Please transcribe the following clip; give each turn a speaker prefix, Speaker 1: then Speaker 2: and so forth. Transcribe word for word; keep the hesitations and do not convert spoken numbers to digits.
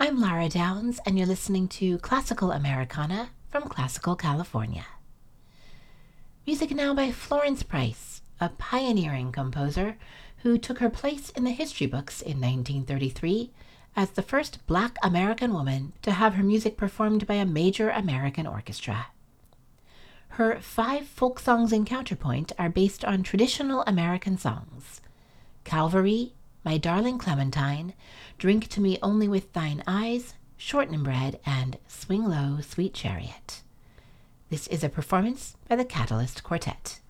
Speaker 1: I'm Lara Downs, and you're listening to Classical Americana from Classical California. Music now by Florence Price, a pioneering composer who took her place in the history books in nineteen thirty-three as the first Black American woman to have her music performed by a major American orchestra. Her five folk songs in counterpoint are based on traditional American songs: Calvary, My Darling Clementine, Drink to Me Only with Thine Eyes, Shortening Bread, and Swing Low, Sweet Chariot. This is a performance by the Catalyst Quartet.